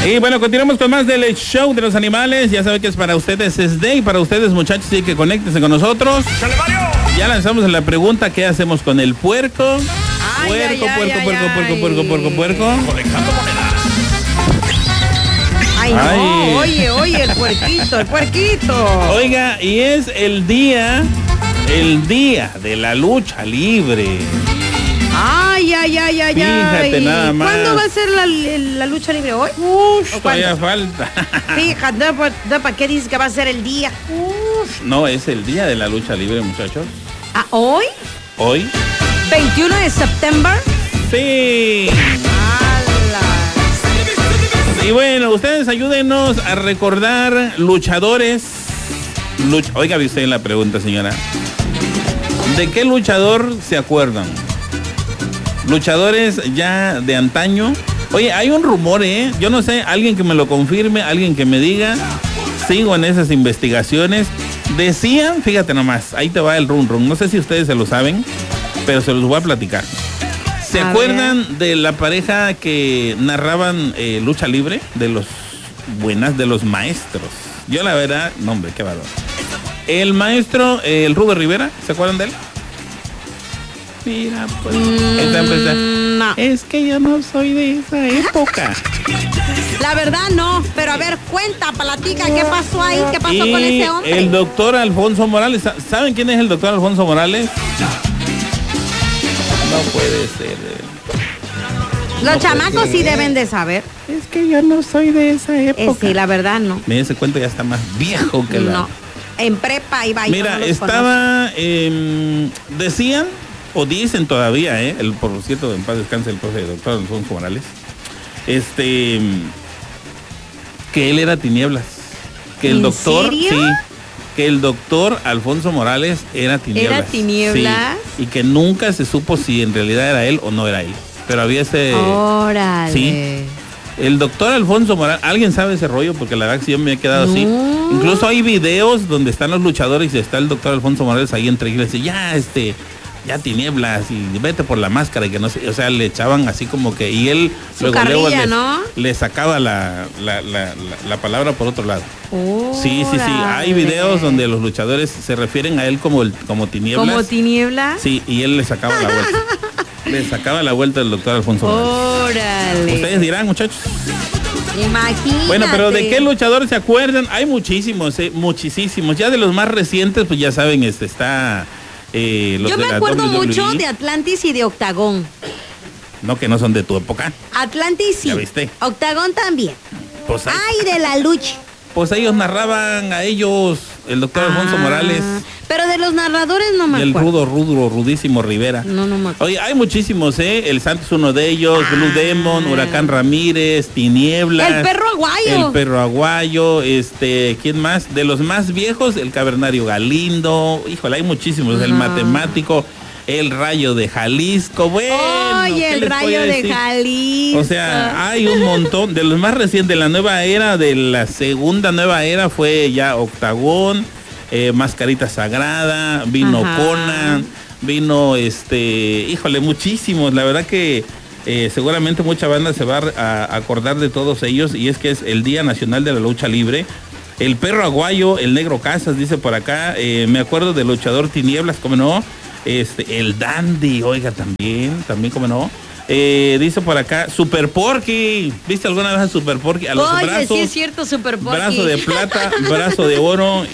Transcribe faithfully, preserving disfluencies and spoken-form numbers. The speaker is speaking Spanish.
Y bueno, continuamos con más del show de los animales. Ya saben que es para ustedes es day, para ustedes muchachos, sí que conéctense con nosotros. Ya lanzamos la pregunta, ¿qué hacemos con el puerco? Ay, puerco, ay, puerco, ay, puerco, ay, puerco, ay. puerco, puerco, puerco, Conectando monedas. Ay, no, Ay. oye, oye, el puerquito, el puerquito. Oiga, y es el día, el día de la lucha libre. Ay, ay, ay, ay, Fíjate ay. nada más. ¿Cuándo va a ser la, la lucha libre? ¿Hoy? Uf, ¿O todavía cuándo? falta. Fíjate, no, pues, no, ¿para qué dices que va a ser el día? Uf, no, es el día de la lucha libre, muchachos. ¿Ah, hoy? Hoy. ¿veintiuno de septiembre? Sí. Y bueno, ustedes ayúdenos a recordar luchadores. Lucha, oiga, ¿viste en la pregunta, señora? ¿De qué luchador se acuerdan? Luchadores ya de antaño. Oye, hay un rumor, ¿eh? Yo no sé, alguien que me lo confirme, alguien que me diga. Sigo en esas investigaciones. Decían, fíjate nomás, ahí te va el rum rum. No sé si ustedes se lo saben, pero se los voy a platicar. ¿Se A acuerdan ver. de la pareja que narraban eh, lucha libre? De los buenas, de los maestros. Yo la verdad, no hombre, qué valor. El maestro, eh, el Rudo Rivera, ¿se acuerdan de él? Mira, pues. Mm, esta empresa. no. Es que yo no soy de esa época. La verdad no, pero a ver, cuenta, platica, ¿qué pasó ahí? ¿Qué pasó Y con ese hombre? el doctor Alfonso Morales. ¿sa- ¿Saben quién es el doctor Alfonso Morales? No puede ser. eh. Los no chamacos puede sí ser. deben de saber. Es que yo no soy de esa Eh, época. sí, la verdad no. Mira, ese cuento ya está más viejo que la... No. En prepa iba y Mira, no los estaba, eh, decían, o dicen todavía, eh, el, por cierto, en paz descanse el profe doctor Alfonso Morales, este, que él era tinieblas, que el ¿En doctor, serio? sí, que el doctor Alfonso Morales era tinieblas. ¿Era tinieblas? Sí, y que nunca se supo si en realidad era él o no era él, pero había ese... Órale. sí. El doctor Alfonso Morales, ¿alguien sabe ese rollo? Porque la verdad que sí yo me he quedado así. No. Incluso hay videos donde están los luchadores y está el doctor Alfonso Morales ahí entre ellos y dice, ya, este, ya tinieblas y vete por la máscara y que no sé, o sea, le echaban así como que, y él Su luego, luego carrilla, le, ¿no? le sacaba la, la, la, la, la palabra por otro lado. Sí, sí, sí. Hay Órale. videos donde los luchadores se refieren a él como el, como tinieblas. ¿Como tinieblas? Sí, y él le sacaba la vuelta. Le sacaba la vuelta el doctor Alfonso Morales. Órale. Ustedes dirán, muchachos. Imagínate. Bueno, pero ¿de qué luchadores se acuerdan? Hay muchísimos, eh, muchísimos. Ya de los más recientes, pues ya saben, este está... eh, los Yo de me la acuerdo W W E. mucho de Atlantis y de Octagón. No, que no son de tu época. Atlantis sí. ¿Ya viste? Octagón también. Pues, ahí- Ay, de la lucha. pues ellos narraban a ellos, el doctor Alfonso Ah, Morales Pero de los narradores no me y el acuerdo. rudo, rudo, rudísimo Rivera. No, no me acuerdo. Oye, hay muchísimos, ¿eh? El Santo es uno de ellos, Ah. Blue Demon, Huracán Ramírez, Tinieblas. El perro aguayo. El perro aguayo, este, ¿quién más? De los más viejos, el Cavernario Galindo. Híjole, hay muchísimos. El No. matemático, el Rayo de Jalisco. Bueno, Oye, ¿qué el les voy rayo a de decir? Jalisco. O sea, hay un montón. De los más recientes, de la nueva era, de la segunda nueva era, fue ya Octagón, eh, Mascarita Sagrada, vino Ajá. Conan, vino este, híjole, muchísimos. La verdad que eh, seguramente mucha banda se va a acordar de todos ellos, y es que es el Día Nacional de la Lucha Libre. El perro aguayo, el negro Casas, dice por acá. Eh, me acuerdo del luchador Tinieblas, ¿cómo no? Este, el Dandy, oiga, también, también, ¿cómo no? Eh, dice por acá, Super Porky. ¿Viste alguna vez a Super Porky? A los Oye, brazos, sí es cierto, Super Porky. brazo de plata, brazo de oro